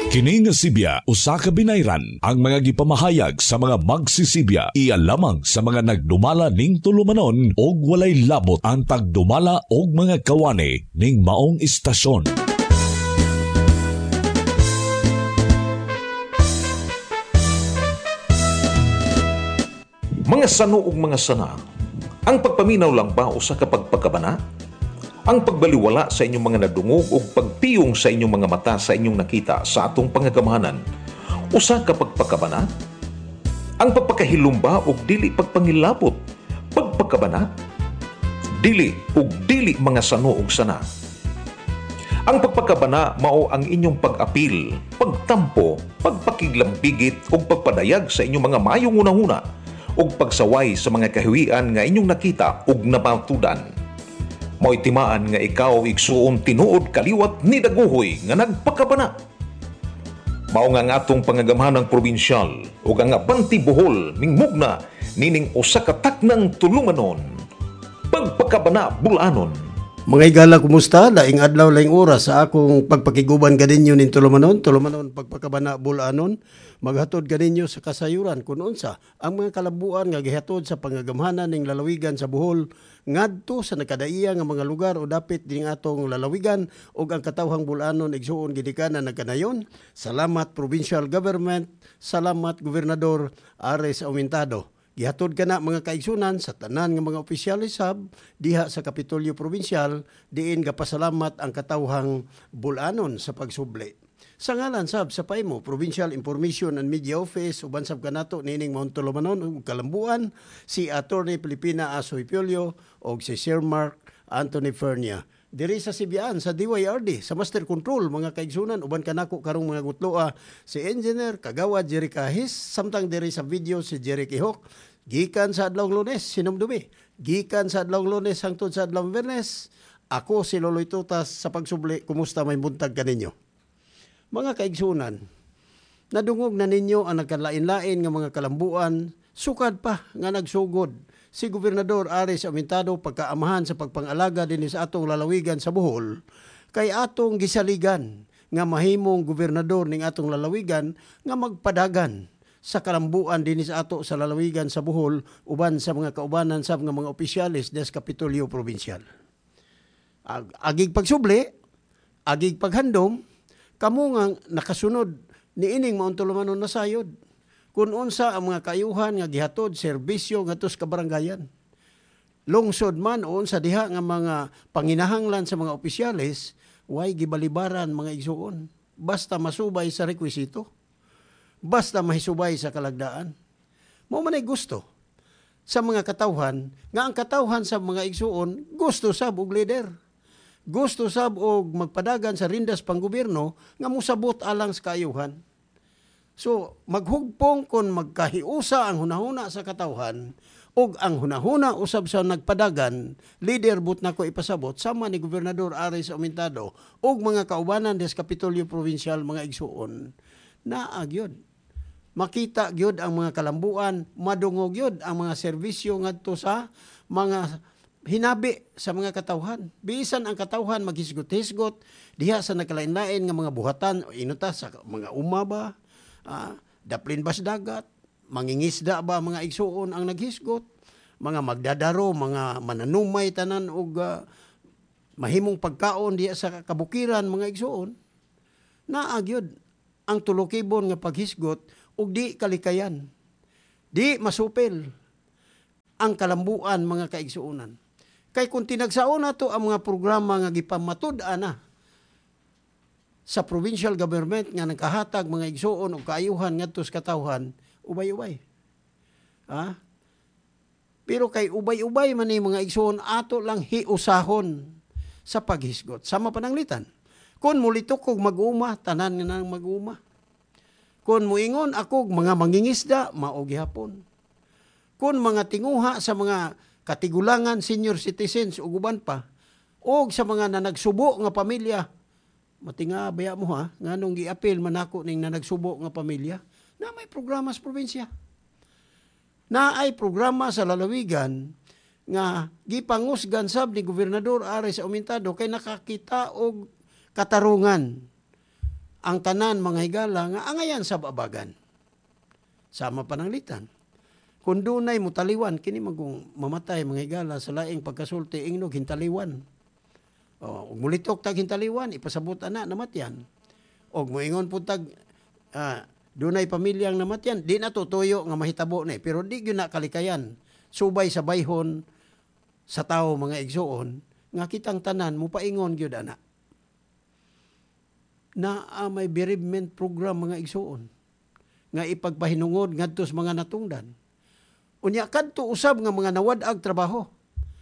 Kini nga Sibya usa ka binayran ang mga gipamahayag sa mga magsisibya iya lamang sa mga nagdumala ning tulumanon og walay labot ang pagdumala og mga kawani ning maong istasyon. Mga sano ug mga sana, ang pagpaminaw lang ba usa ka pagpakabana? Ang pagbaliwala sa inyong mga nadungog o pagpiyong sa inyong mga mata sa inyong nakita sa atong pangagamahanan, usa ka pagpakabana? Ang pagpakahilumba o dili pagpangilabot, pagpakabana? Dili o dili mga sano ug sana. Ang pagpakabana mao ang inyong pag-apil, pagtampo, pagpakiglambigit o pagpadayag sa inyong mga mayong unahuna o pagsaway sa mga kahiwian nga inyong nakita ug napatudan. Mo'y timaan nga ikaw igsuon tinuod kaliwat ni daguhoy nga nagpakabana. Mao nga ang atong pangagamahanang probinsyal ug ang Abanti Bohol mingmugna nining usa ka taknang tulumanon. Pagpakabana Bulanon. Mga igala, kumusta? Laing adlaw, laing oras sa akong pagpakiguban ganinyo nin tulumanon pagpakabana Bulanon. Maghatod ganinyo sa kasayuran kung unsa ang mga kalabuan nga gihatod sa pangagamahanan ning lalawigan sa Bohol ngadto sa nakadaiya nga mga lugar o dapit din atong lalawigan ug ang katawhang Bulanon igsuon gidikanan nagkanayon. Salamat Provincial Government, salamat Gobernador Ares Aumentado. Gihatod ka na mga kaigsunan sa tanan nga mga opisyalis sab diha sa Kapitolyo Provincial diin gapasalamat ang katawhang Bulanon sa pagsubli. Sa ngalan sab sa PAIMO, Provincial Information and Media Office, uban sab kanato nining Mount Tulumanon ug Kalambuan, si Attorney Pilipina Asoy Piolio ug si Sir Mark Anthony Fernia. Diri sa Sibyaan sa DYRD sa Master Control mga kaigsunan uban kanako karong mga gutloa si Engineer Kagawad Jerry Kahis, samtang diri sa video si Jerry Kihok. Gikan sa adlawng Lunes sinumdumi, gikan sa adlawng Lunes hangtod sa adlawng Biyernes, ako si Loloy Tutas sa pagsubli. Kumusta may buntag kaninyo? Mga kaigsunan, nadungog na ninyo ang nagkalain-lain nga mga kalambuan, sukad pa nga nagsugod si Gobernador Ares Aumentado pagkaamahan sa pagpangalaga din sa atong lalawigan sa Bohol, kay atong gisaligan nga mahimong gobernador ning atong lalawigan nga magpadagan sa kalambuan din sa ato sa lalawigan sa Bohol uban sa mga kaubanan sa mga opisyalis des Kapitolyo Provincial. Agig pagsubli, agig paghandom, kamo nga nakasunod ni ining Mount Tulumanon na sayod. Kung unsa ang mga kayuhan nga gihatod serbisyo ngadto sa kabaranggayan. Lungsod man o unsa diha nga mga panginahanglan sa mga opisyalis, way gibalibaran mga igsuon. Basta masubay sa rekwisito. Basta mahisubay sa kalagdaan. Mao man ay gusto sa mga katawhan nga ang katawhan sa mga igsuon gusto sab og leader. Gusto sab og magpadagan sa rindas panggobyerno nga musabot alang sa kaayuhan. So, maghugpong kung magkahiusa ang hunahuna sa katawhan ug ang hunahuna usab sa nagpadagan, leader but nako ipasabot sama ni Gobernador Ares Aumentado ug mga kaubanan des Kapitolyo Provincial mga igsuon. Naagyod. Makita gyud ang mga kalambuan, madungog gyud ang mga serbisyo ngadto sa mga hinabi sa mga katawhan. Bisan ang katawhan maghisgot-hisgot diha sa nagkalain-lain nga mga buhatan o inuta sa mga umaba, daplin bas dagat, mangingisda ba mga igsuon ang naghisgot, mga magdadaro, mga mananumay tanan og mahimong pagkaon diha sa kabukiran mga igsuon. Naagyod ang tulokibon nga paghisgot ug di kalikayan. Di masupil ang kalambuan mga kaigsuonan. Kay kung tinagsaon nato ang mga programa nga gipamatud-an na sa provincial government nga nagkahatag mga igsuon o kaayuhan ngadto sa katawhan, ubay-ubay. Pero kay ubay-ubay man ni mga igsuon ato lang hiusahon sa paghisgot. Sama pananglitan. Kung mulitok kog mag-uma, tanan nga nang mag-uma. Kung muingon ako mga mangingisda, mao gihapon. Kung mga tinguha sa mga katigulangan, senior citizens ug uban pa, o sa mga nanagsubo nga pamilya, matinga baya mo ha, nganong giapil man ako ning nanagsubo nga pamilya, na may programa sa probinsya. Na ay programa sa lalawigan nga gipangusgan sab ni Gobernador Ares Aumentado kay nakakita og katarungan ang tanan mga higala nga angayan sa babagan. Sama pananglitan. Kung dunay mutaliwan, kini magong mamatay mga higala sa laing pagkasulti, ingnog hintaliwan. O, mulitok tag hintaliwan, ipasabot na namatyan. O, muingon po tag, dunay pamilyang namatyan, di na tutuyo nga mahitabo na pero di yun na kalikayan. Subay sa bayhon sa tao mga igsuon, nga kitang tanan, mupaingon yun na. May bereavement program mga igsuon nga ipagpahinungod ngadto sa mga natungdan. Unya kadto usab nga mga nawad-ag trabaho.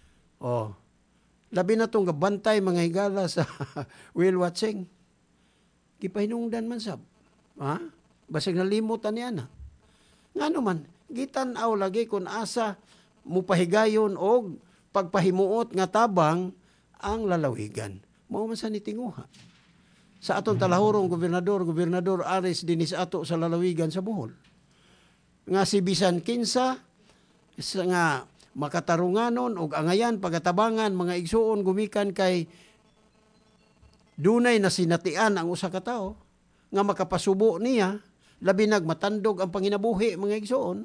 Labi na tong gabantay mga higala sa whale watching. Gipahinungdan man sab. Basig nalimot niya na. Ngano man, gitan-aw lagi kung asa mupahigayon og pagpahimuot nga tabang ang lalawigan. Mao man sa nitinguha. Sa aton talahurong gobernador Aris dinis ato sa lalawigan sa Bohol. Nga si Bisan Kinsa nga makatarunganon og angayan pagatabangan mga igsuon gumikan kay dunay na sinatian ang usa ka tawo nga makapasubo niya labi nagmatandog ang panginabuhi mga igsuon.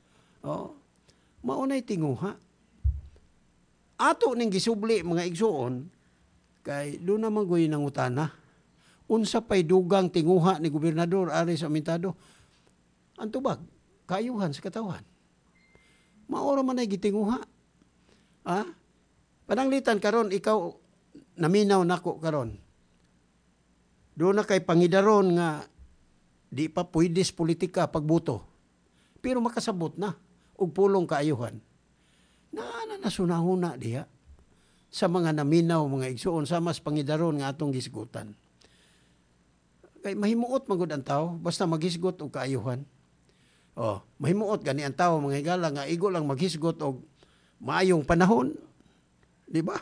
Maunay tinguha. Ato ning gisubli mga igsuon kay do na mangoy nang utana. Unsa pay dugang tinguha ni Gobernador Aris Amintado? Ang tubag, kayuhan sa katawan. Maora man ay gitinguha. Pananglitan karon ikaw naminaw nako karon. Doon na kay pangidaron nga di pa pwedis politika pagbuto. Pero makasabot na og pulong kaayuhan. Nasunahuna diha sa mga naminaw mga igsuon sa mas pangidaron nga atong gisgutan. Kay mahimuot magud ang tao basta maghisgot og kaayuhan. Mahimuot gani ang tao mga higala nga igo lang maghisgot og maayong panahon. Di ba?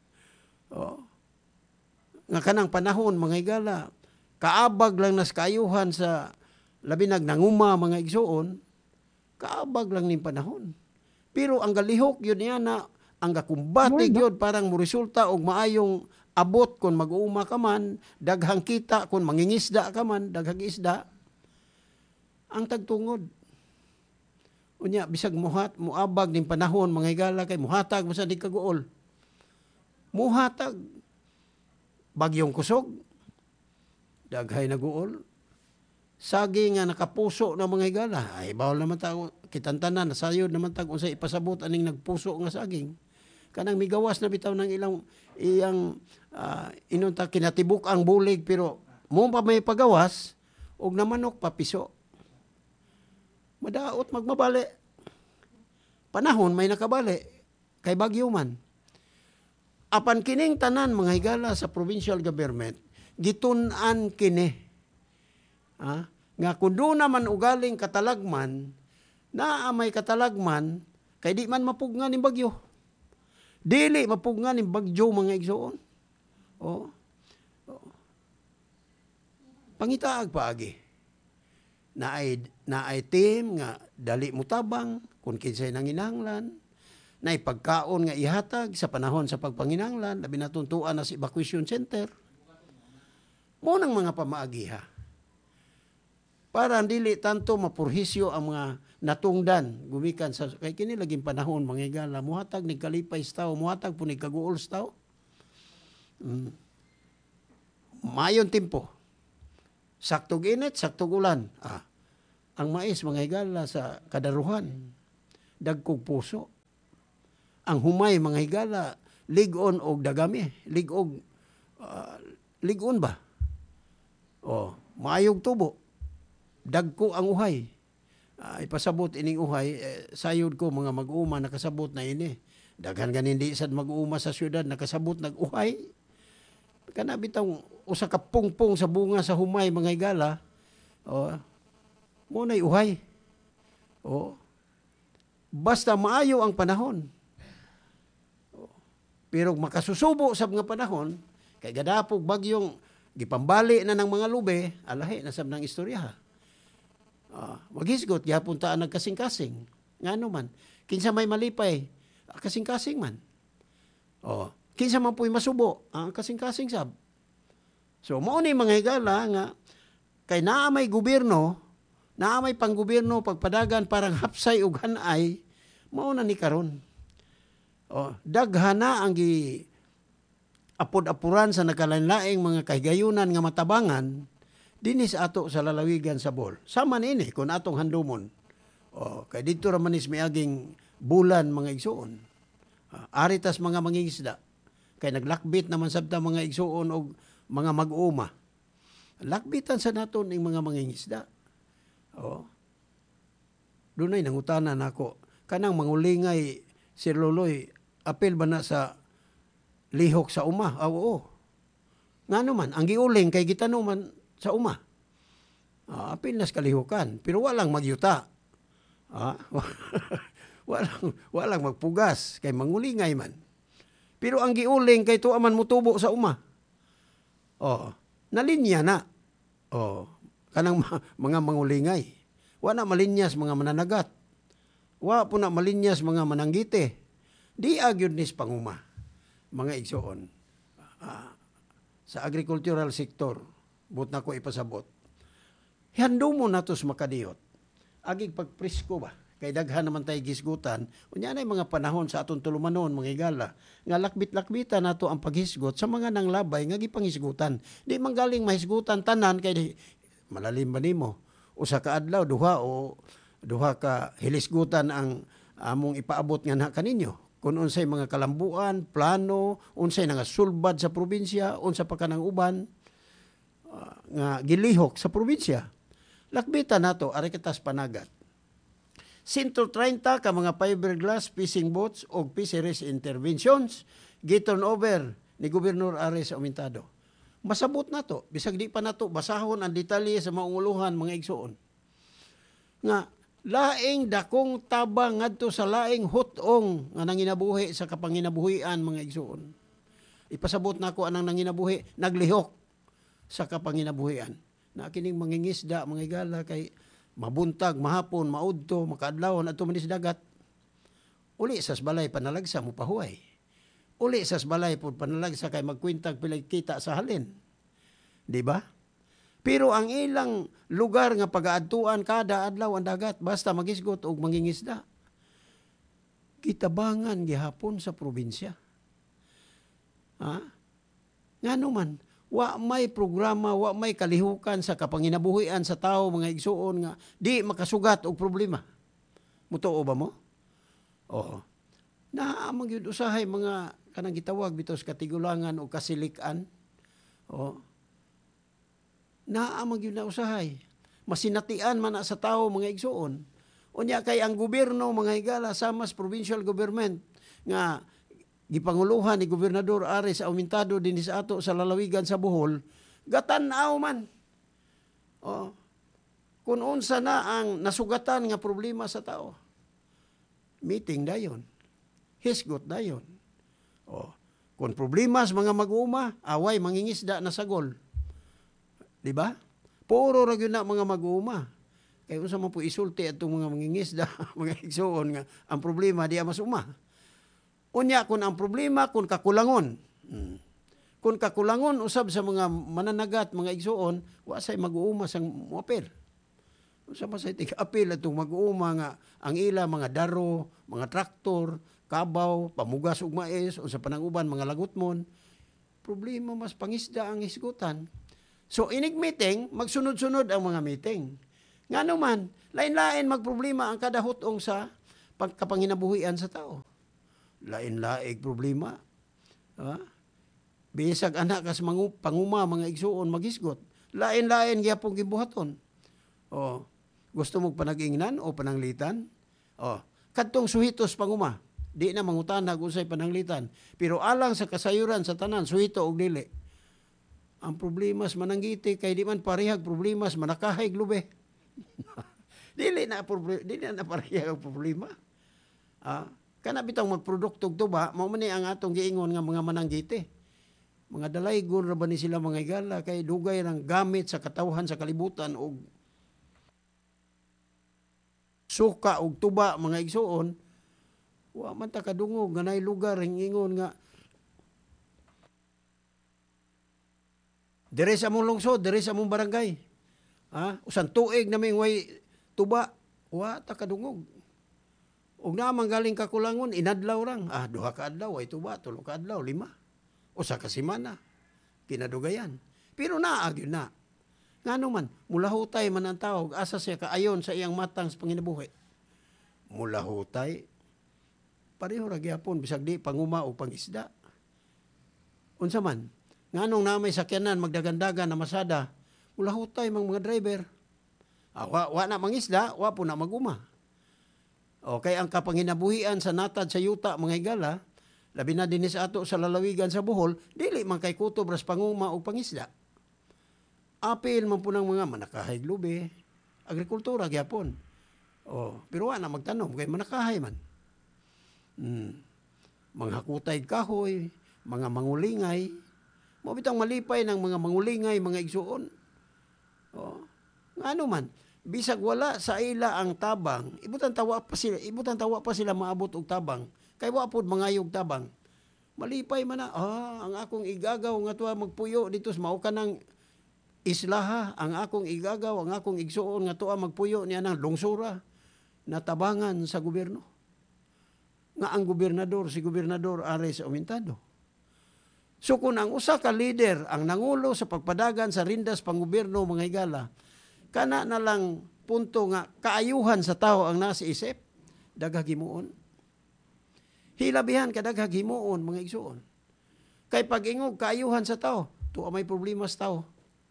Nga kanang panahon mga higala kaabag lang nas kaayuhan sa labi nanguma mga igsuon, kaabag lang ning panahon. Pero ang galihok yun niya na ang gakumbati yun parang muresulta og maayong abot kung mag-uuma ka man, daghang kita kung mangingisda ka man, daghang isda. Ang tagtungod. Unya, bisag muabag ning panahon, mga higala kay muhatag, basta di kaguol. Muhatag. Bagyong kusog. Daghay naguol. Sagi nga nakapuso na mga higala. Ay, bawal naman tayo. Kitantanan, nasayod naman tayo kung sa ipasabot aning nagpuso nga saging. Kanang migawas na bitaw ng iyang inunta kinatibuk ang bulig pero mo pa may pagawas og namanok papiso. Madaot magmabali. Panahon may nakabali kay bagyo man. Apan kining tanan mga higala sa provincial government gitun-an kini. Nga kun do naman ugaling katalagman na may katalagman kay di man mapugnan ning bagyo. Dili mapugnan ning bagyo mga igsoon. Pangitaag paagi. Naay team nga dali mutabang kung kinsay nanginahanglan. Naay pagkaon nga ihatag sa panahon sa pagpanginahanglan, labi na tuntuan na sa evacuation center. Mo nang mga pamaagiha. Para dili tanto mapurhisyo ang mga natungdan gumikan sa kay kini laging panahon mga higala muhatag ni kalipay sa tao, muhatag po ni kaguol sa tao. Mayon tempo. Saktog init, saktog ulan. Ang mais mga higala sa kadaruhan dagkog puso. Ang humay mga higala ligon og dagami, ligon ba? Maayog tubo. Dagko ang uhay. Ipasabot ining uhay, sayod ko mga mag-uma nakasabot na ini. Daghan ganin di sad mag-uma sa syudad nakasabot nag-uhay. Kana bitang usa ka pungpong sa bunga sa humay mga higala. Mo nay uhay. Basta maayo ang panahon. Pero makasusubo sa mga panahon, kay gadapog bagyong gipambali na ng mga lube, alahi na sab ng istorya. Maghisgot, gihapuntaan nagkasing-kasing. Ngano man, kinsa may malipay, kasing-kasing man. Kinsa man po'y masubo, kasing-kasing sab. So, mao ni mga higala nga, Kay naamay gobyerno, naamay panggobyerno pagpadagan parang hapsay ug hanay, mao na ni karon. Daghana ang apod-apuran sa nagkalain-laing mga kahigayunan nga matabangan dinis ato sa lalawigan sa Bohol. Sama ini kung atong handumon. Kay dito ra manis miaging bulan mga igsuon. Aritas mga mangingisda. Kay naglakbit naman sabta mga igsuon og mga mag-uma. Lakbitan sa naton ning mga mangingisda. Dunay nangutanan nako. Kanang mangulingay Sir Loloy, apil ba na sa lihok sa uma? Oo. Ngano man, ang giuling kay gitanuman sa uma. Apil nas kalihukan, pero walang magyuta. walang magpugas, kay mangulingay man. Pero ang giuling kay tuwa man mutubo sa uma. Nalinya na. Kanang mga mangulingay. Wa na malinyas mga mananagat. Wa po na malinyas mga mananggite. Di agyod nis panguma. Mga igsoon. Sa agricultural sector, but na ko ipasabot. Hando mo na tos makadiyot. Agig pagpresko ba? Kay daghan naman tayo gisgutan. Unya na mga panahon sa atong tulumanon, mga igala, nga lakbit-lakbitan nato ang paghisgot sa mga nanglabay nga gipanghisgutan. Di manggaling mahisgutan tanan kay malalim ba nimo? Usa ka adlaw, duha ka hilisgutan ang among ipaabot nga na kaninyo. Kung unsay mga kalambuan, plano, unsay nga sulbad sa probinsya, unsa pa kanang uban nga gilihok sa probinsya. Lakbitan nato ari kitas panagat. 130 ka mga fiberglass fishing boats o fisheries interventions giturn over ni Gobernador Ares Aumentado. Masabot na to. Bisag di pa na to, basahon ang detalye sa maunguluhan mga igsuon. Nga, laing dakong tabang ngadto sa laing hutong nga nanginabuhi sa kapanginabuhian mga igsuon. Ipasabot na ko anang nanginabuhi, naglihok sa kapanginabuhian. Na kining mangingisda, mga igala, kay mabuntag, mahapon, maudto, makaadlawon, at tumanis dagat. Uli sas balay panalagsa mo pahuay. Uli sas balay po panalagsa kay magkwintag pilay kita sa halin. Di ba? Pero ang ilang lugar nga pagaadtuan kada adlaw ang dagat basta magisgot og mangingisda. Kitabangan gihapon sa probinsya. Ngano man, wa may programa, wa may kalihukan sa kapanginabuhian sa tao mga igsuon nga di makasugat og problema. Mutuo ba mo? Oo. Naamang yun usahay mga kanang gitawag bitos katigulangan o kasilikan. Naamang yun na usahay. Masinatian man na sa tao mga igsuon. Unya kay ang gobyerno mga higala samas provincial government nga gipanguluhan ni Gobernador Ares Aumentado din sa ato sa lalawigan sa Bohol, gatan-aw man. Kung unsa na ang nasugatan nga problema sa tao. Meeting dayon. Hisgot dayon. Kung problema sa mga mag-uuma, away mangingisda na sagol. Di ba? Puro ra gyud na mga mag-uuma. Kaya unsa man po isulti atong mga mangingisda, mga igsuon nga ang problema di mas uma. Unya kun ang problema kun kakulangon. Kung kakulangon usab sa mga mananagat, mga igsuon, wa say mag-uuma sang moapil. Usa pa say tig-apil atong mag-uuma nga ang ila mga daro, mga traktor, kabaw, pamugas ug mais, unsa pa nang uban mga lagutmon. Problema mas pangisda ang hisgutan. So inig meeting, magsunod-sunod ang mga meeting. Ngano man, lain-lain magproblema ang kada hutong sa pagkapanginabuhian sa tao. Lain-laing problema. Bisag anak kas panguma mga igsuon magisgot. Lain-lain gyapon gibuhaton. Gusto mo panag-ingnan o pananglitan? Kadtong suhitos panguma. Di na mangutanag usay pananglitan. Pero alang sa kasayuran sa tanan, suhito og dili. Ang problemas mananggiti kay di man parehag problemas manakahay glube. dili na parehag ang problema. Kana bitang magprodukto og tuba, mao man ni ang atong giingon nga mga mananggiti. Mga dalaygon ra ba ni sila mga igala kay dugay rang gamit sa katawhan sa kalibutan og suka og tuba mga igsuon. Wa man ta kadungog ganay lugar ang ingon nga dire sa among lungsod, dire sa among barangay. Usan tuig na may way tuba, wa ta kadungog. Ug naman galing kakulangon, inadlaw rang. 2 ka adlaw, way tuba, 3 ka adlaw, 5. Usa ka semana, kinadugayan. Pero naagyo na. Ngano man, mulahutay man ang tawag, asa siya kaayon sa iyang matang sa panginabuhi. Mulahutay, pareho ra gyapon bisag di panguma o pangisda. Unsa man, nganong namay sakyanan magdagandagan na masada, mulahutay mga driver. Wa na mangisda, wa po na maguma. Okay, ang kapanginabuhian sa natad sa yuta mga higala, labi na dinis ato sa lalawigan sa Bohol, dili man kay kutob ras panguma o pangisda. Apil man po ng mga manakahay lubi, agrikultura gyapon. Pero wa na magtanom kay manakahay man. Mga hakutay kahoy, mga mangulingay, mo bitang malipay ng mga mangulingay, mga igsuon. Ngano man, bisag wala sa ila ang tabang, ibutan tawa pa sila maabot og tabang. Kay wa pod mangayog tabang. Malipay man na, ang akong igagaw nga tuwa magpuyo dito sa mao kanang islaha, ang akong igagaw, ang akong igsuon nga tuwa magpuyo niya ng lungsura na tabangan sa gobyerno. Nga ang gobernador, si Gobernador Ares Aumentado. So kung ang usa ka leader ang nangulo sa pagpadagan sa rindas panggobyerno mga higala, kana na lang punto nga kaayuhan sa tao ang nasa isip, daghagimuon. Hilabihan ka daghagimuon mga igsuon. Kay pag-ingog kaayuhan sa tao, tuwa may problema sa tao.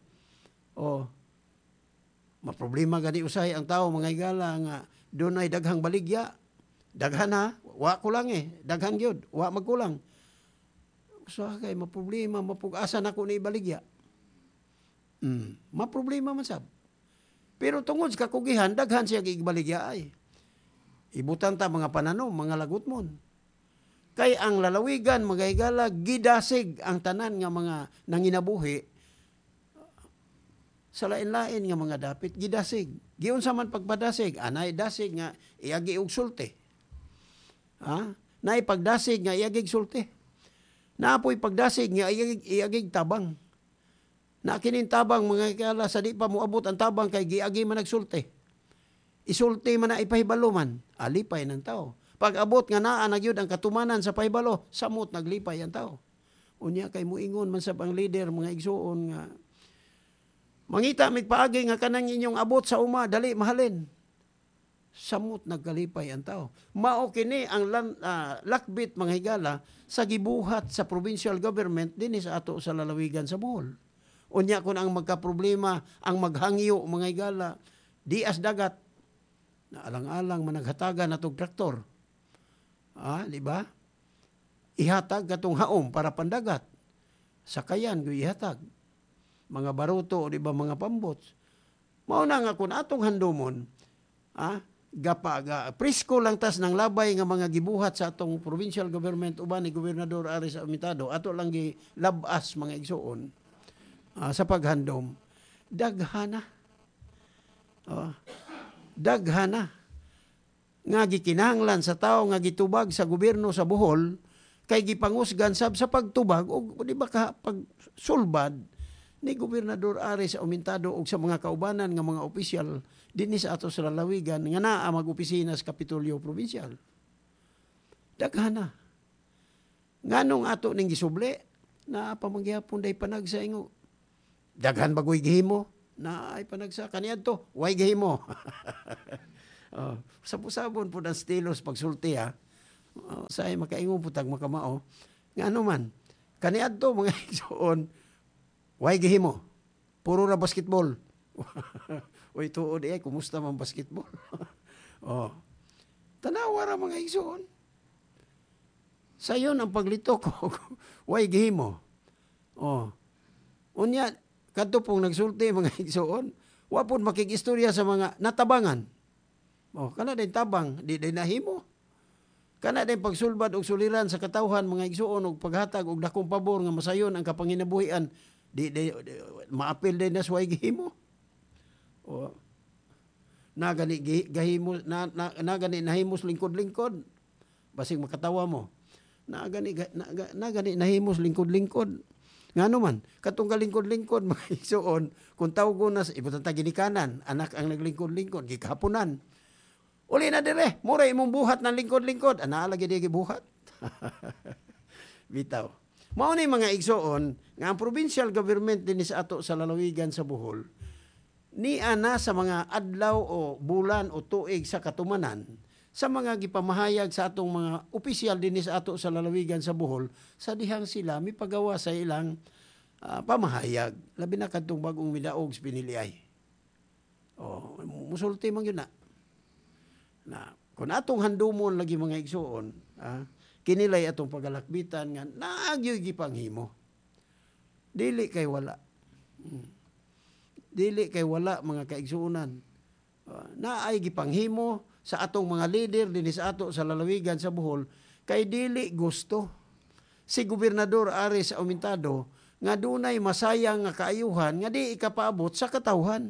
Maproblema gani usay ang tao mga higala nga doon ay daghang baligya. Daghan ha, wa kulang daghan gyud, wa magkulang. Usa kay maproblema, mapug-asa nako ni baligya. Maproblema man sab. Pero tungod sa kakugihan, daghan siya gibaligya ay. Ibutan ta mga pananom, mga lagutmon. Kay ang lalawigan, mga higala, gidasig ang tanan nga mga nanginabuhi sa lain-lain nga mga dapit, gidasig. Giunsa man pagpadasig, anay dasig nga iagi og sulti. Naay pagdasig nga iagig sulti. Naapoy pagdasig nga iagig tabang. Na kining tabang mga higala sa di pa moabot ang tabang kay giagi man nagsulti. Isulti man na ipahibalo man, alipay ng tao. Pag abot nga naa na gyud ang katumanan sa pahibalo, samot naglipay ang tao. Unya kay muingon man sa pang leader mga igsuon nga mangita migpaagi nga kanang inyong abot sa uma dali mahalin. Samot nagkalipay ang tao. Mao kini ang lakbit mga higala sa gibuhat sa provincial government dinhi sa ato sa lalawigan sa Bohol. Unya kun ang magkaproblema, ang maghangyo mga higala, dias dagat na alang-alang managhatagan atong traktor. Di ba? Ihatag katong haom para pandagat. Sakayan go ihatag. Mga baruto, di ba mga pambots. Mao na nga kun atong handomon, presko lang tas ng labay nga mga gibuhat sa atong provincial government uban ni Gobernador Ares Aumentado, ato lang gilabas mga igsuon sa paghandom. Daghana. Daghana. Nga gikinahanglan sa tao nga gitubag sa gobyerno sa Bohol kay gipangusgan sab sa pagtubag o di ba pagsulbad ni Gobernador Ares Aumentado og sa mga kaubanan nga mga opisyal dinhi sa ato sa lalawigan nga naa mag-opisina sa Kapitolyo Provincial. Daghana. Nganong ato ning gisuble na pamangyapon day panag sa ingo. Daghan bagoy gihimo na ay panagsa kaniadto, way gihimo. Sabon po ng stilos pagsulti say makaingon putag makamao. Ngano man, kaniadto mga igsoon, way gihimo. Puro ra basketball. Oy tuod kumusta man basketball? Tanawa ra mga igsoon. Sayon ang paglito ko, way gihimo. Unya, kadto pong nagsulti mga igsoon, wa pod makigistorya sa mga natabangan. Kana din tabang, di nahimo. Kana din pagsulbad og suliran sa katawhan mga igsuon og paghatag og dakong pabor nga masayon ang kapanginabuhian, di maapil din na suway gihimo. Nagani gahimo nagani nahimos lingkod-lingkod. Basig makatawa mo. Nagani nahimos lingkod-lingkod. Nga naman, katong kalingkod-lingkod, mga igsoon, kung tawag ko na, ibutan ta ginikanan, anak ang naglingkod-lingkod, gikahaponan. Uli na dire, mura imong buhat ng lingkod-lingkod. Lagi di buhat. Bitaw. Mao ni mga igsoon, nga ang provincial government din sa ato sa lalawigan sa Bohol, ni ana sa mga adlaw o bulan o tuig sa katumanan, sa mga gipamahayag sa atong mga opisyal din sa ato sa lalawigan sa Bohol, sa dihang sila mipagawa sa ilang pamahayag. Labi na kadtong bagong midaog sa piniliay. Musulti man yun na kung atong handumon lagi mga igsoon, kinilay atong pagalakbitan nga nagyoy gipanghimo. Dili kay wala. Dili kay wala mga kaigsuonan. Naay gipanghimo sa atong mga leader din sa ato sa lalawigan sa Bohol kay dili gusto. Si Gobernador Aris Aumentado nga dunay masayang nga kaayuhan nga di ikapaabot sa katawhan.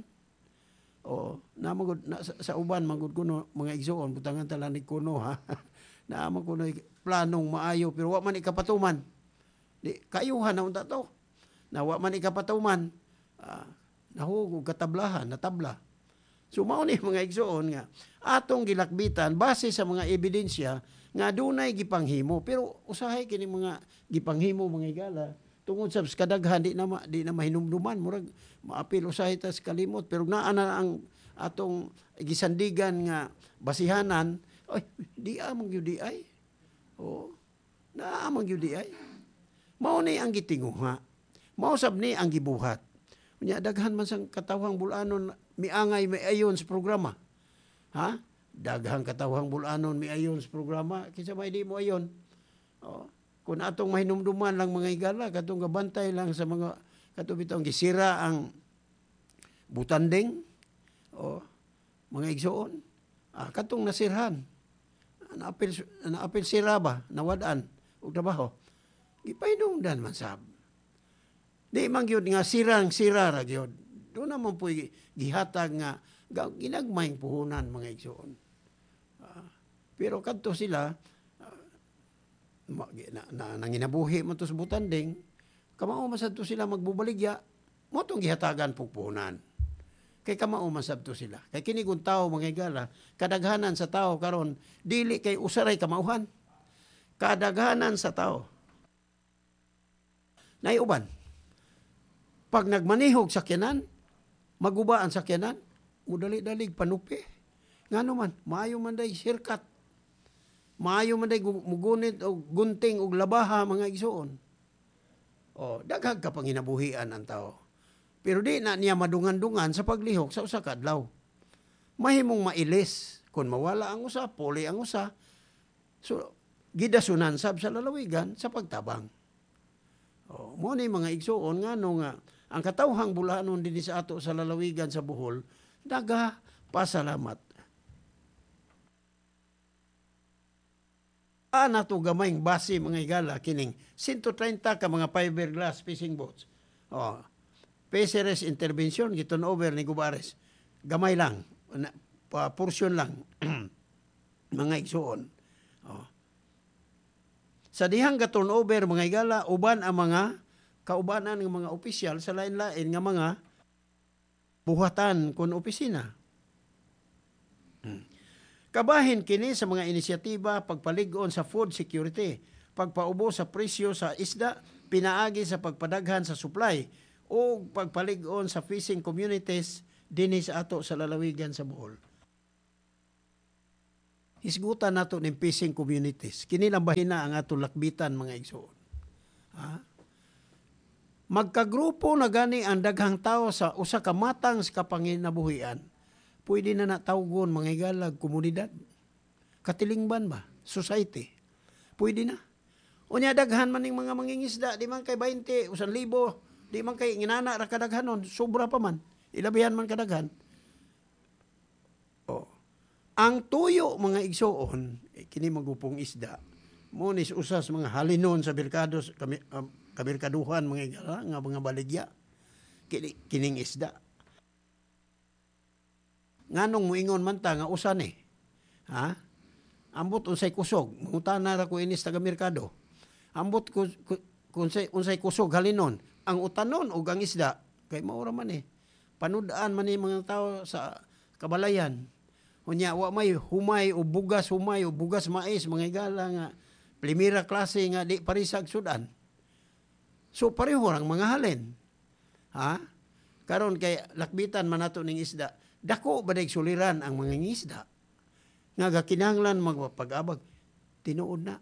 Sa uban magud kuno mga igsoon butangan tala ni kuno ha. Naamang kuno planong maayo pero wa man ikapatuman. Di kaayuhan na unta to. Na wa man ikapatuman. Nahugog katablahan, natabla. So mao ni mga igsoon nga atong gilakbitan base sa mga ebidensya nga dunay gipanghimo pero usahay kini mga gipanghimo mga igala tungod sa kadaghan di na mahinumduman murag maapil usahay ta sa kalimot pero naa na ang atong gisandigan nga basihanan di amang gyud ay naa amang gyud ay mao ni ang gitinguha mao sab ni ang gibuhat unya daghan man sang katawhang bulanon miangay may ayon sa programa. Daghang katawhang bulanon may ayon sa programa. Kinsa may di mo ayon. Kung atong mahinumduman lang mga igala, katong gabantay lang sa mga katubitong gisira ang butanding, mga igsoon. Katong nasirhan. Naapil sira ba? Nawadaan. O trabaho. Gipahinungdan man sab. Di man gyud nga sirang-sira ra gyud. Doon naman po gihatag nga ginagmayng puhunan mga igsoon. Pero kadto sila nanginabuhi man to sa butanding, kamao masad to sila magbubaligya, mo tong gihatagan pug puhunan. Kay kamao masad to sila. Kay kini kun tawo mga igala, kadaghanan sa tawo karon dili kay usaray kamauhan. Kadaghanan sa tawo. Naiuban. Pag nagmanihog sakyanan, maguba ang sakyanan, mudali-dalig panupi. Nga naman, maayo man day sirkat. Maayo man day mugunit o gunting o labaha mga igsoon. Daghag ka pang hinabuhian ang tao. Pero di na niya madungan-dungan sa paglihok sa usa ka adlaw. Mahimong mailis. Kung mawala ang usa, puli ang usa. So, gidasunan sab sa lalawigan sa pagtabang. Mo ni mga igsoon nga ang katawhang bulanon din sa ato sa lalawigan sa Bohol, daga pasalamat. Nato gamayng base mga igala kining 130 ka mga fiberglass fishing boats. Fisheries intervention giton over ni Gubares. Gamay lang, portion lang mga igsoon. Sa dihang ka turnover mga igala, uban ang mga kaubanan ng mga opisyal sa lain-lain nga mga buhatan kun opisina. Kabahin kini sa mga inisyatiba pagpalig-on sa food security, pagpaubo sa presyo sa isda, pinaagi sa pagpadaghan sa supply o pagpalig-on sa fishing communities dinhi sa ato sa lalawigan sa Bohol. Hisgutan nato ng fishing communities. Kini lang bahina ang ato lakbitan mga igsoon. Magkagrupo na gani ang daghang tao sa usa ka matang sa kapanginabuhian. Pwede na natawgon mga igalag komunidad. Katilingban ba? Society. Pwede na. Unya daghan man ning mga mangingisda, di man kay 20, 1,000, di man kay nginana ra kadaghanon, sobra pa man. Ilabihan man kadaghan. Ang tuyo mga igsoon, kini magupong isda, munis usas mga halinon sa birkados, kabirkaduhan mga igala, nga mga baligya, kining isda. Nganong muingon man ta nga usan ambot unsay kusog, mangutana ra ko inis taga merkado. Ambot unsay kusog halinon, ang utanon o ang isda, kay maura man panudaan man mga tao sa kabalayan. Unya, wa may humay o bugas mais, mga igala nga, primera klase nga di parisag sudan. So, pareho lang mga halin. Ha? Karon kay lakbitan man nato ning isda, dako ba suliran ang mga isda? Nga kinahanglan magpag-abag, tinuod na.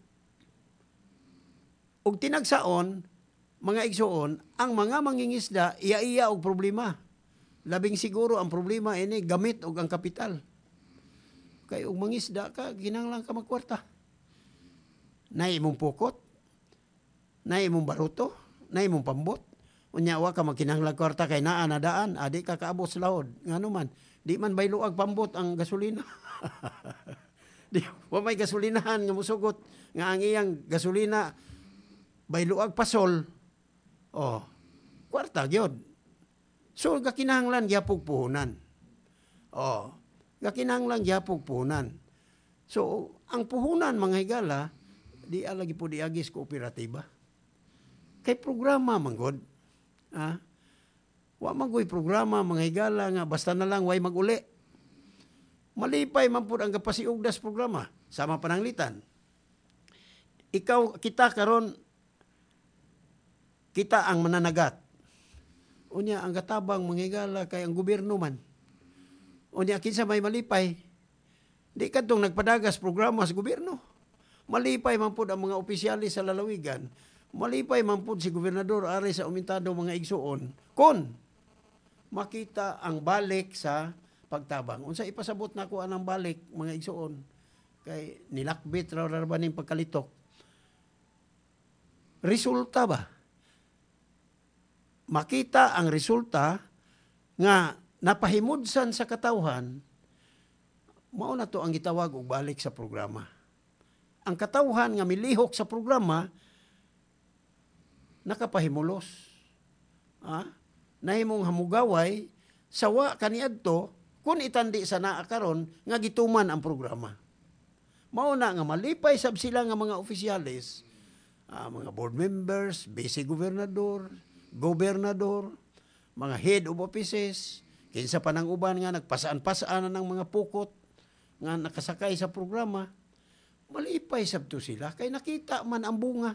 Og tinagsaon, mga igsuon, ang mga mangingisda, iya-iya og problema. Labing siguro ang problema ini gamit og ang kapital. Kay og mangisda ka, kinahanglan ka magkwarta. Nay imong pukot, nay imong baruto, nay imong pambot. Unya wa ka magkinahanglan kwarta kay naa na daan, adi ka kaabot sa laod. Ngano man, di man bayluag pambot ang gasolina. Wa may gasolinahan nga musugot nga ang iyang gasolina bayluag pasol. Oh, kwarta gyud. So gakinahanglan gyapog puhunan. Oh, gakinahanglan gyapog puhunan. So ang puhunan mga higala di alagi po diagis kooperatiba. Kay programa manggod. Wa magoy programa mga higala nga basta na lang way maguli. Malipay man pud ang kapasiugdas programa sama pananglitan. Kita karon kita ang mananagat. Unya ang gatabang mga higala kay ang gobyerno man. Unya kinsa may malipay. Di kadtong nagpadagas programa sa gobyerno. Malipay man pud ang mga opisyalis sa lalawigan. Malipay man pud si gobernador ari sa umintado mga igsuon kon makita ang balik sa pagtabang. Unsa ipasabot nako anang balik mga igsuon kay nilakbit raw ba ning pagkalitok. Resulta ba? Makita ang resulta nga napahimudsan sa katawhan, mao na to ang gitawag og balik sa programa. Ang katawhan nga milihok sa programa nakapahimulos. Nahimong hamugaway sawa kaniadto kun itandi sa naa karon nga gituman ang programa. Mao na nga malipay sab sila nga mga opisyalis, mga board members, vice gobernador, mga head of offices, kinsa pa nang uban nga nagpasaan-pasaan ng mga pukot nga nakasakay sa programa. Malipay sab to sila kay nakita man ang bunga.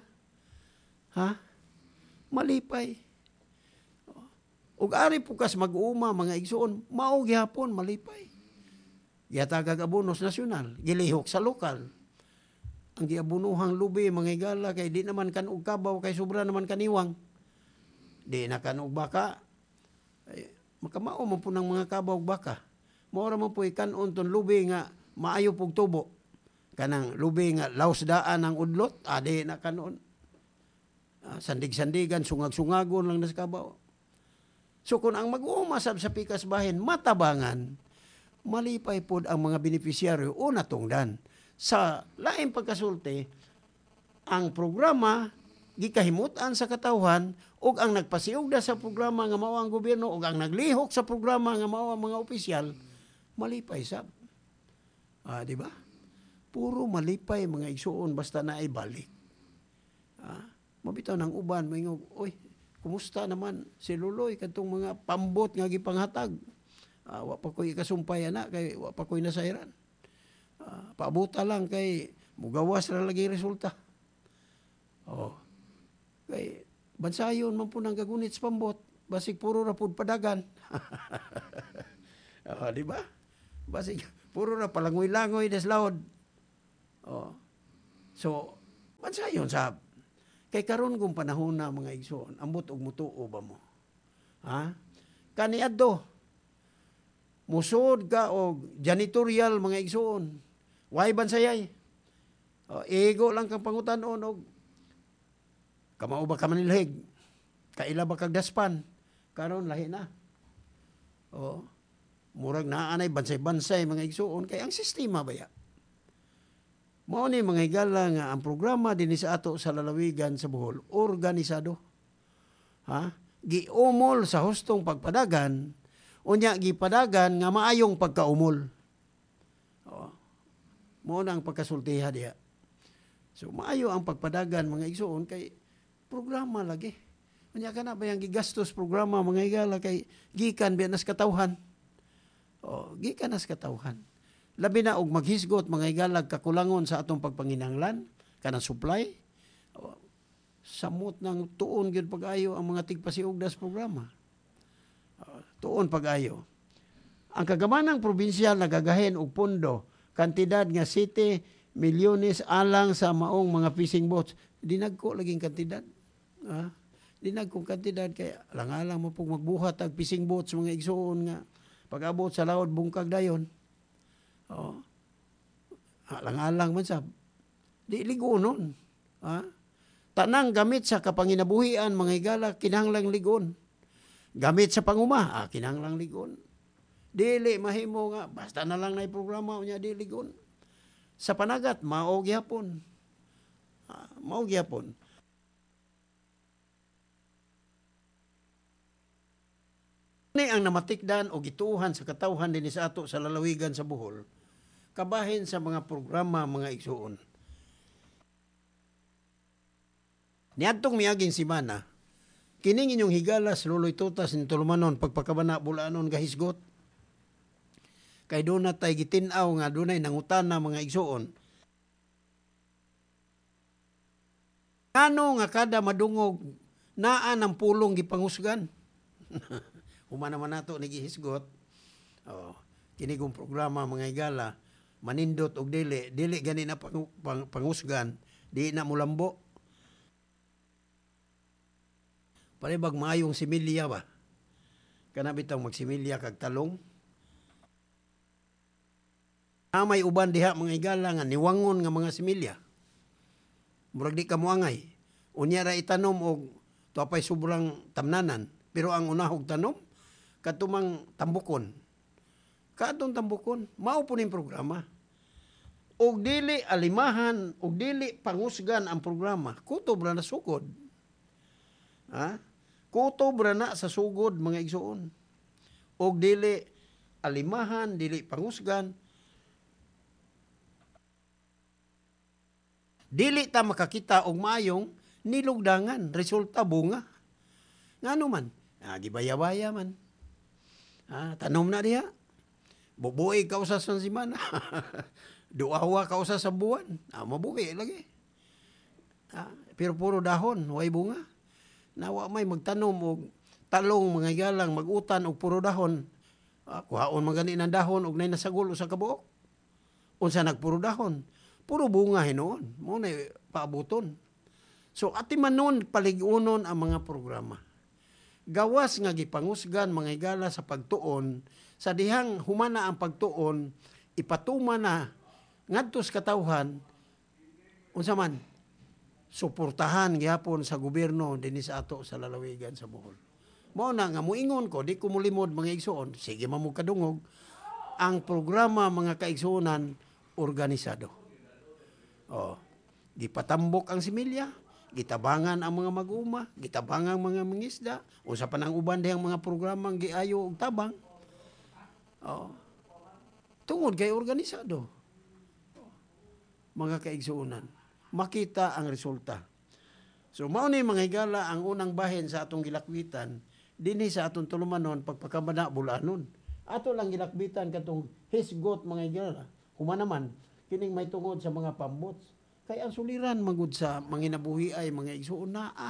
Malipay. Ug ari pukas mag-uuma mga igsuon, mao gihapon malipay. Gihatagag abonos nasyonal, gilihok sa lokal. Ang giabunuhang lubi mga higala kay di naman kan og kabaw kay sobra naman kaniwang. Di na kan og baka. Ay, makamao man po ng mga kabaw og baka. Mao ra man po ikanon ton lubi nga maayo pug tubo. Kanang lubi nga lausdaan ang udlot, adi na kanon. Sandig-sandigan, sungag-sungagon lang na sa kabaw. So kung ang mag-uumasab sa pikas bahin, matabangan, malipay pod ang mga beneficiaryo o natungdan. Sa laing pagkasulti, ang programa gikahimutan sa katawhan ug ang nagpasiugda sa programa nga mao ang gobyerno ug ang naglihok sa programa nga mao ang mga opisyal, malipay sab. Di ba? Puro malipay mga igsuon basta na ay balik. Mabitaw ng uban, mayngog, oy, kumusta naman si Luloy kadtong mga pambot nga gipanghatag? Wa pa ko'y ikasumpay ana kay wa pa ko'y nasairan. Paabuta lang kay mugawas ra lagi resulta. Kay bansayon man po nang gagunit sa pambot, basig puro ra pud padagan. Di ba? Basig puro ra palangoy-langoy des laod. So, bansayon sab. Kay karon kung panahon na mga igsoon, ambot og mutuo ba mo? Kaniadto, musod ka og janitorial mga igsoon. Way bansayay. Ego lang kang pangutanon og kamao ba ka manilhig? Kaila ba kag daspan? Karon lahi na. Murag naanay bansay-bansay mga igsoon kay ang sistema baya. Mao ni mga higala nga ang programa dinhi sa ato sa lalawigan sa Bohol organisado. Giumol sa hustong pagpadagan, unya gipadagan nga maayong pagkaumol. Mao na ang pagkasultiha diha. So maayo ang pagpadagan mga igsuon kay programa lagi. Unya ka na ba yung gigastos programa mga higala kay gikan biya nas katawhan. Gikan nas katawhan. Labi na og maghisgot mga higala kakulangon sa atong pagpanginahanglan kanang supply. Samot ng tuon gyud pag-ayo ang mga tigpasiugdas programa. Tuon pag-ayo. Ang kagamanang probinsyal nagagahin og pondo kantidad nga 7 milyones alang sa maong mga fishing boats. Dinagko laging kantidad. Dinagkong kantidad kaya alang-alang mo pong magbuhat ang fishing boats mga igsoon nga pag-abot sa laod bungkag dayon. Alang-alang man sa di ligonon. Tanang gamit sa kapanginabuhian mga higala kinahanglang ligon. Gamit sa panguma, kinahanglang ligon. Dili mahimo nga basta na lang nay programa unya di ligon. Sa panagat mao gyapon. Mao gyapon. Ni ang namatikdan o gituhan sa katawhan dinhi sa ato sa lalawigan sa Bohol. Kabahin sa mga programa mga igsuon. Niadtong miaging semana, kining inyong higalas luloy tutas ni tulumanon pagpakabana bulanon gahisgot. Kay doon na tayo gitinaw nga doon ay nangutana mga igsuon. Ano nga kada madungog naan ang pulong gipangusgan? Human naman nato nagihisgot. Kinigong programa mga higala, manindot og dili gani na pangusgan, di na mulambo. Palibag maayong similya ba? Kana bitang magsimilya kag talong. May uban diha mga higala nga niwangon nga mga similya. Murag di ka moangay. Unya ra itanom og tuapay sobrang tamnanan. Pero ang unahog tanom, katumang tambukon. Kadtong tambukon, mao po ning programa. Og dili alimahan, og dili pangusgan ang programa. Kutob ra na sugod. Kutob ra na sa sugod mga igsuon. Og dili alimahan, dili pangusgan. Dili ta makakita og maayong nilugdangan, resulta bunga. Ngano man? Gibaya-baya man. Tanom na diha. Bubuhi ka usas ng simana. Duawa ka usas sa buwan. Mabuhi lagi. Pero puro dahon, way bunga. Nawa may magtanom og talong mga higala magutan og puro dahon. Kuhaon magani ng dahon og nay nasagol usa ka buok. Unsa nagpuro dahon? Puro bunga hinoon. Mo na paabuton. So ati manon paligunon ang mga programa. Gawas nga gipangusgan mga higala sa pagtuon, sa dihang humana ang pagtuon, ipatuma na ngadto sa katawhan, unsa man, suportahan gyapon sa gobyerno dinhi sa ato sa lalawigan sa Bohol. Mao na nga muingon ko, di ko mulimod mga igsuon, sige man mo kadungog, ang programa mga kaigsuonan organisado. Gipatambok ang similya, gitabangan ang mga mag-uma, gitabangan ang mga mangisda, usa pa nang uban dihang mga programang giayo og tabang. Tungod kay organisado. Mga kaigsuonan, makita ang resulta. So mao ni mga higala ang unang bahin sa atong gilakbitan dinhi sa atong tulumanon pagpakabana bulanon. Ato lang gilakbitan katong hisgot mga higala. Human naman kining may tungod sa mga pambots. Kay ang suliran magud sa manginabuhi ay mga igsuon naa.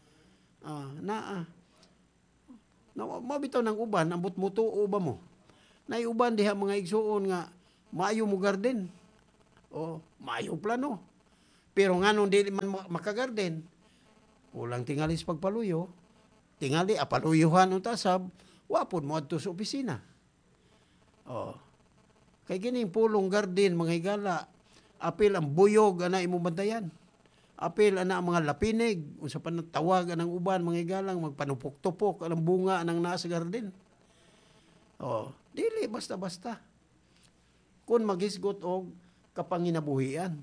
Mabitaw ng uban, ambot mo tuo ba mo? Nay uban diha mga igsuon nga maayo mo garden. Maayo plano. Pero nganong dili man makagarden, ulang tingalis pagpaluyo, tingali apaluyuhan ang tasab, wapon mo adto sa opisina. Kay gining pulong garden mga higala, apil ang buyog ana imong bantayan. Apil ana ang mga lapinig, unsa pa tawag anang uban mga higalang magpanupok-tupok ang bunga anang naa sa garden. Dili basta-basta. Kun maghisgot og kapanginabuhian.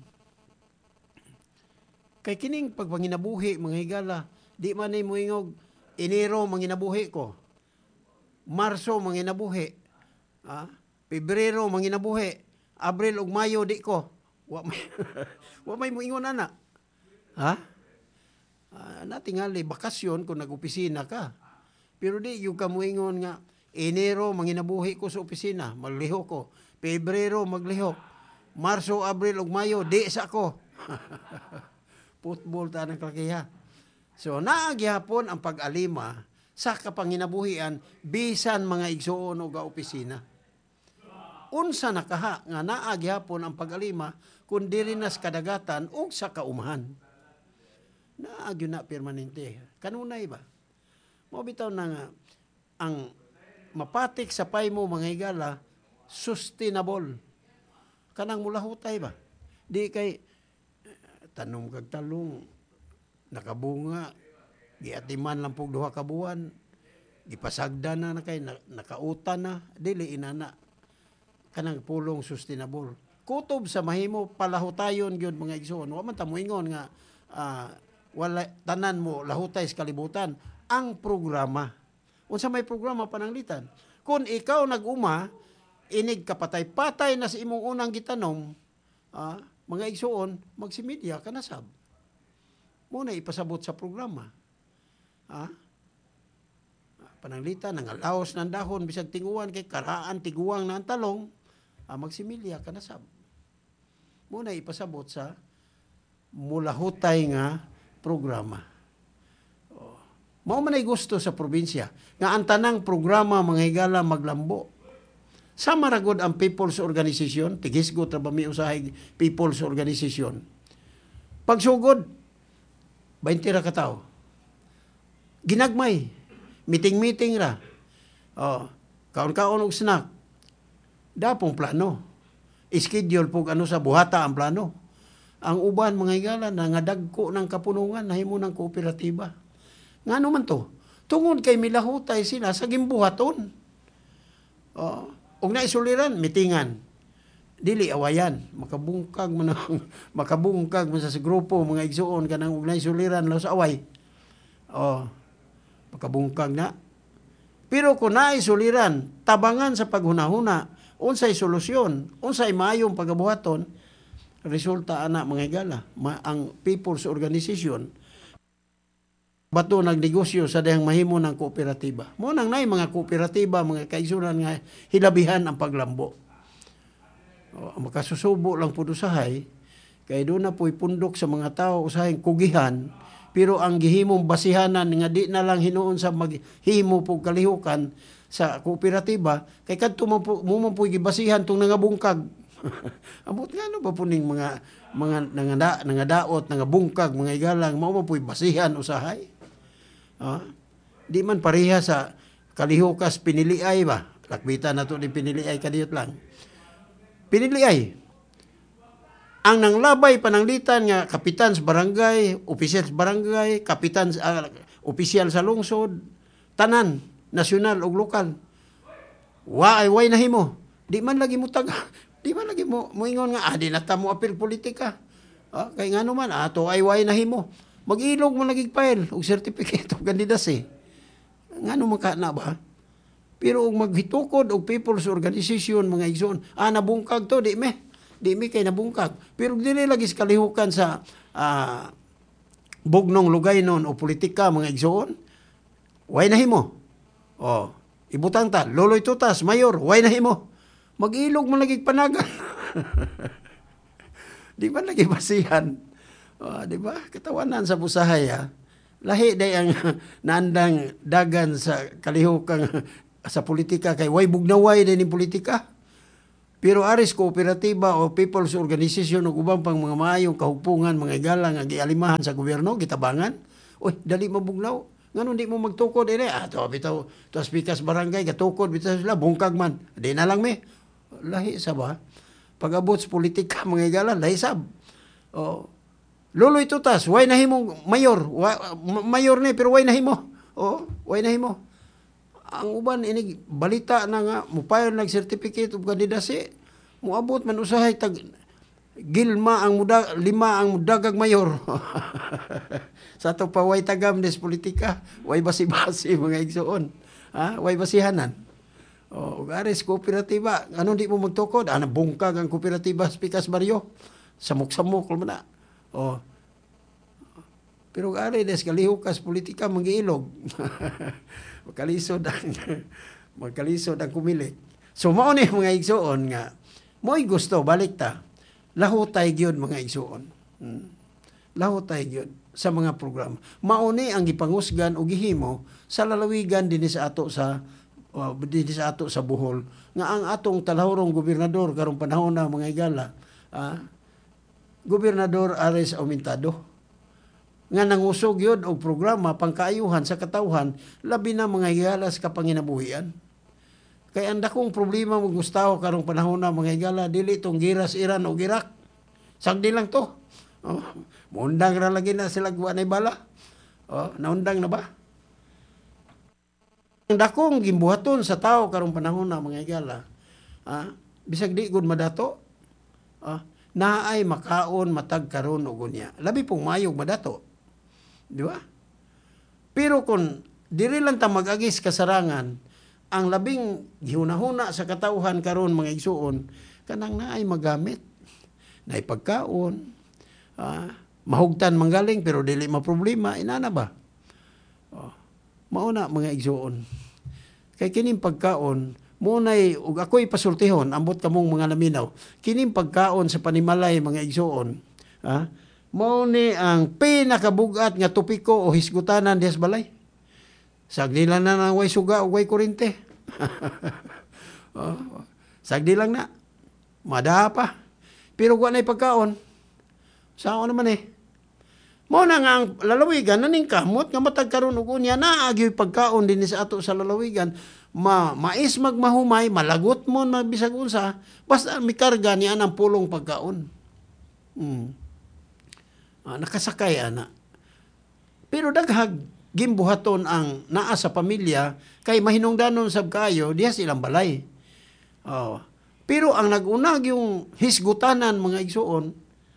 Kay kining pagpanginabuhi mga higala, di man ay moingog Enero manginabuhi ko. Marso manginabuhi. Pebrero manginabuhi. Abril ug Mayo di ko. Wa may moingon ana. Natingali, bakasyon kung nag-opisina ka. Pero di, yung kamuingon nga, Enero, manginabuhi ko sa opisina, magliho ko. Pebrero, magliho. Marso, Abril, ug Mayo, di sa ko. Football ta ng klakiha. So, naagyapon ang pag-alima sa kapanginabuhian, bisan mga igsuon o ga opisina. Unsa nakaha nga naagyapon ang pag-alima, kundi rin nas kadagatan o sa kaumahan. Naagyo na permanente. Kanunay ba? Mabitaw na nga, ang mapatik sa pay mo mga higala, sustainable. Kanang mulahutay ba? Di kay tanom kag talong, nakabunga, giatiman lang pug duha ka buwan, gipasagda na kay nakautan na, dili inana. Kanang pulong sustainable. Kutob sa mahimo palahutayon gyud mga igsoon. Wa man ta moingon nga wala tanan mo lahutay sa kalibutan. Ang programa. Unsa may programa pananglitan? Kung ikaw nag-uma, inig kapatay-patay na sa imong unang gitanom, mga igsoon, magsimidya ka na sab. Muna ipasabot sa programa. Pananglitan, ang alaos ng dahon, bisag tinguan, kay karaan, tiguang na ang talong, magsimilya ka na sab. Muna ipasabot sa mulahutay nga programa. Mao man ay gusto sa probinsya nga ang tanang programa mga higala maglambo. Sa maragod ang People's Organization, tigisgo tra ba mi usahay People's Organization. Pagsugod 20 ra ka tawo. Ginagmay, meeting ra. Kaon-kaon og snack. Dapong plano. Schedule pug ano sa buhata ang plano. Ang uban mga higala nangadagko ng kapunungan nahimo ng kooperatiba. Nga naman to, tungod kay milahutay sila sa gimbuhaton. Og naisuliran, mitingan. Dili awayan, makabungkag man sa grupo mga igsuon kanang og naisuliran law sa away. Makabungkag na. Pero kung naisuliran, tabangan sa paghunahuna, unsay solusyon, unsay maayong pagabuhaton, resulta ana mga higala, ang People's Organization bato nagnegosyo sa dayang mahimo ng kooperatiba. Mo nang nay mga kooperatiba, mga kaigsunan nga hilabihan ang paglambo. Makasusubo lang pud usahay kay do na po'y pundok sa mga tao usahay kugihan, pero ang gihimong basihanan nga di na lang hinuon sa maghimo pug kalihukan sa kooperatiba kay kadto mo man po'y gibasihan tong nangabungkag. Abot nga no ba puning mga nangadaot, nangabungkag, mga igalang mao man po'y basihan usahay. Di man pareha sa kalihukas piniliay ba? Lakbitan na to ni piniliay kadiyot lang. Piniliay. Ang nanglabay pananglitan nga kapitan sa barangay, opisyal sa barangay, kapitan opisyal sa lungsod, tanan, nasyonal ug lokal. Way nahimo. Di man lagi mo di man lagi mo ingon nga di na ta mo apil politika. Kay ngano man ato ay way nahimo. Mag-ilog mo nagig-file og certificate of candidacy. Ngano man ka na ba? Pero og maghitukod og People's Organization mga igsoon, nabungkag to di mi kay nabungkag. Pero dili lagi sa kalihukan sa bugnong lugay non o politika mga igsoon. Way nahimo. Ibutang ta, Loloy Tutas, mayor, way nahimo. Mag-ilog mo lagi panagan. Di ba lagi basihan? Di ba? Katawanan sa busahay, lahi day ang naandang dagan sa kalihukang sa politika kay way bugnaway din ni politika. Pero aris kooperatiba o People's Organization o ubang pang mga maayong kahugpungan, mga galang ang gialimahan sa gobyerno, gitabangan. Dali mabugnaw. Ngano di mo magtukod ere? Bitaw, pikas barangay, katukod, bitaw sila, bungkag man. Di na lang lahi sa ba? Pag-abot sa politika, mga galang, lahi sab. Loloy Tutas, way nahimong mayor. Mayor ni, pero way nahimo. Way nahimo. Ang uban, inig, balita na nga, mupayon nag-certificate of candidacy, muabot man usahay, lima ang mudagag mayor. Sa ito pa, way tagam des politika, way basi-basi mga igsoon. Way basihanan. Aris, kooperatiba, anong di mo magtukod? Nabungkag ang kooperatiba sa Pikas Barrio. Samok-samok, na. Pero ari des kalihukas politika mangiilog. magkalisod ang kumilik. So mao ni mga igsuon nga mo'y gusto balik ta. Lahutay gyud mga igsuon. Lahutay gyud sa mga programa. Mao ni ang gipangusgan o gihimo sa lalawigan dinhi sa ato sa Bohol nga ang atong talahurong gobernador karong panahon na mga igala, Gobernador Ares Aumentado nga nangusog yun og programa pangkaayuhan sa katawhan labi na mga igala sa kapanginabuhian. Kaya ang dakong problema mo gustaw karong panahon na mga igala dili tong giras Iran o Iraq. Sagdi lang to. Muundang ra lagi na sila guwa na bala. Naundang na ba? Ang dakong gimbuhaton sa tao karong panahon na mga igala, bisag di gud madato, naay makaon matag karon og unya. Labi pong mayog madato. Di ba? Pero kung diri lang ta mag-agis kasarangan, ang labing gihunahuna sa katawhan karon mga igsuon, kanang naay magamit. Naay pagkaon, mahugtan manggaling pero dili maproblema, inana ba? Mauna mga igsuon. Kay kining pagkaon, munay ug ako'y pasultihon, ambot kamong mga laminaw. Kining pagkaon sa panimalay mga igsuon, mao ni ang pinakabugat nga topiko o hisgutanan diha sa balay. Sagdi lang na way suga o way kurente. Sagdi lang na. Mada pa. Pero wa na'y pagkaon. Sao naman eh. Mao na nga ang lalawigan naning kamot nga matag karon og unya naagi pagkaon dinhi sa ato sa lalawigan mais magmahumay malagot mo mabisag unsa basta may karga niya ang pulong pagkaon. Nakasakay ana. Pero daghag gimbuhaton ang naa sa pamilya kay mahinungdanon sab kaayo diha silang balay. Pero ang nag-unag yung hisgutanan mga igsuon,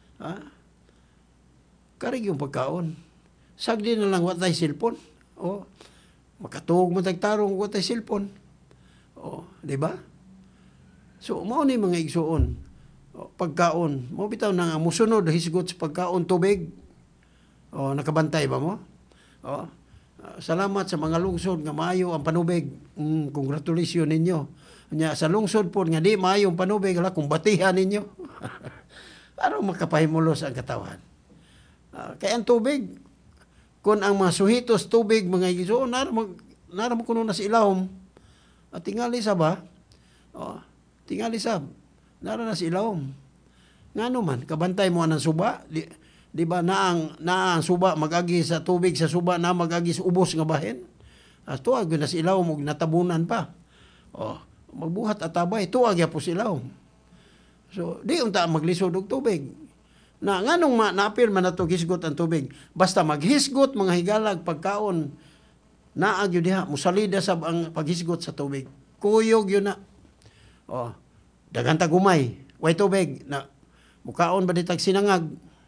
karig yung pagkaon. Sagdi na lang watay cellphone. Makatuog mo tagtarong watay cellphone. Di ba? So, mao ni mga igsuon. Pagkaon. Mo bitaw na nga musunod hisgot sa pagkaon tubig. Nakabantay ba mo? Salamat sa mga lungsod nga maayo ang panubig. Congratulations ninyo. Sa lungsod po nga di maayo ang panubig, kung batihan ninyo. Para makapahimulos ang katawan. Kaya ang tubig, kung ang mga suhitos tubig, mga igsuon, nara mo kuno na sa ilawom. At tingali sa ba? Tingali sa, nara na sa ilawom. Nga naman, kabantay mo ang suba, di ba na ang suba magagi sa tubig sa suba na magagi sa ubos nga bahin. Tuwag na sa ilawom, natabunan pa. Magbuhat at tabay, tuwag ya po sa ilawom. So, di unta maglisod og tubig. Na nganong naapil man nato hisgot ang tubig. Basta maghisgot mga higalag pagkaon naag yun diha musalida sab ang paghisgot sa tubig. Kuyog yun na. Daghang tagumay, way tubig na mukaon ba ditag sinangag?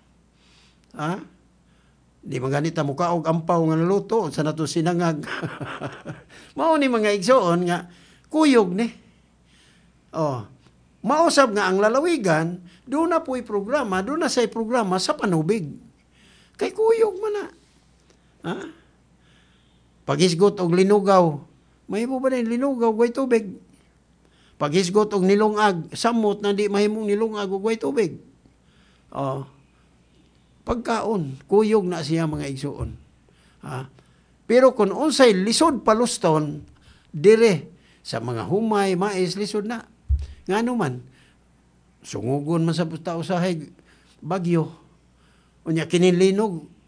Di man ganita mukaog ampaw nga naluto sa nato sinangag. Mao ni mga igsoon nga kuyog ni. Mausab nga ang lalawigan, doon na po'y programa, doon na sa'y programa sa panubig. Kay kuyog man na. Paghisgot og linugaw, mahimo ba na yung linugaw, way tubig? Paghisgot og nilungag, samot na di mahimong nilungag og way tubig. Pagkaon, kuyog na siya mga igsuon. Pero kung unsay lisod paluston, dire sa mga humay, mais, lisod na. Nga naman, sungugon man sa tao sa bagyo. Unya kininlinog,